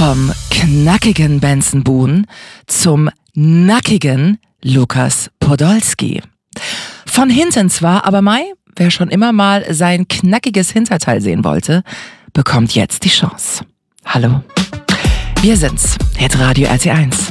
Vom knackigen Benson Boone zum nackigen Lukas Podolski. Von hinten zwar, aber wer schon immer mal sein knackiges Hinterteil sehen wollte, bekommt jetzt die Chance. Hallo, wir sind's, Hitradio RT1.